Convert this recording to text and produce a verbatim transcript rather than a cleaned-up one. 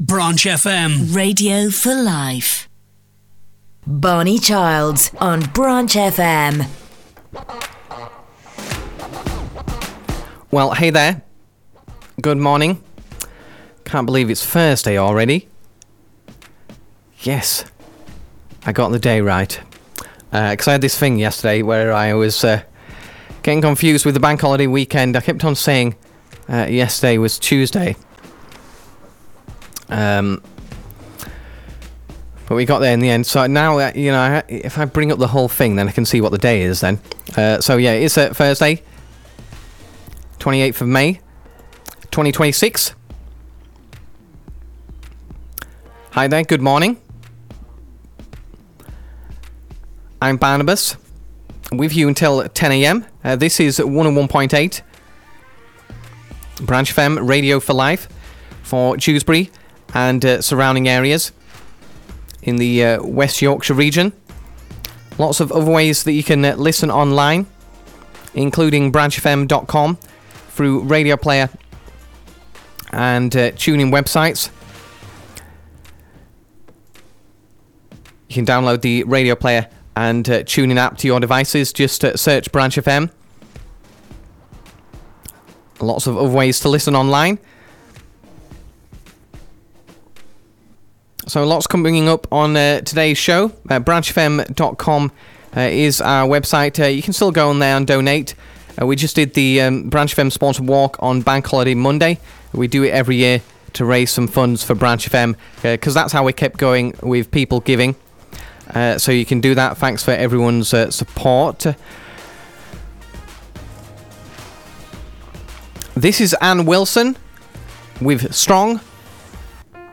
Branch F M. Radio for life. Barney Childs on Branch F M. Well, hey there. Good morning. Can't believe it's Thursday already. Yes, I got the day right. Because uh, I had this thing yesterday where I was uh, getting confused with the bank holiday weekend. I kept on saying uh, yesterday was Tuesday. Um, but we got there in the end. So now, uh, you know, if I bring up the whole thing, then I can see what the day is then. Uh, so yeah, it's uh, Thursday, twenty-eighth of May, twenty twenty-six. Hi there, good morning. I'm Barnabas, with you until ten a.m. Uh, this is one oh one point eight, Branch F M, Radio for Life, for Dewsbury and uh, surrounding areas in the uh, West Yorkshire region. Lots of other ways that you can uh, listen online, including branch f m dot com, through Radio Player and uh, tuning websites. You can download the Radio Player and uh, tuning app to your devices. Just uh, search Branch F M. Lots of other ways to listen online. So lots coming up on uh, today's show. Uh, branch f m dot com uh, is our website. Uh, you can still go on there and donate. Uh, we just did the um, Branch F M sponsored walk on Bank Holiday Monday. We do it every year to raise some funds for Branch F M, because uh, that's how we kept going with people giving. Uh, so you can do that. Thanks for everyone's uh, support. This is Ann Wilson with Strong.